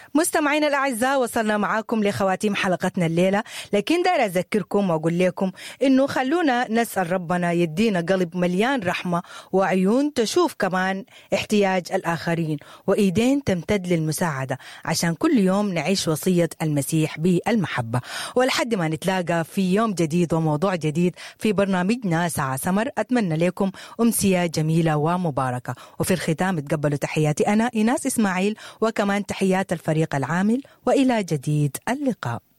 مستمعين الأعزاء، وصلنا معاكم لخواتيم حلقتنا الليلة، لكن داير أذكركم وأقول لكم إنه خلونا نسأل ربنا يدينا قلب مليان رحمة وعيون تشوف كمان احتياج الآخرين وإيدين تمتد للمساعدة، عشان كل يوم نعيش وصية المسيح بالمحبة. ولحد ما نتلاقى في يوم جديد وموضوع جديد في برنامجنا ساعة سمر، أتمنى لكم أمسية جميلة ومباركة. وفي الختام تقبلوا تحياتي أنا إيناس إسماعيل، وكمان تحيات الفريق العامل، وإلى جديد اللقاء.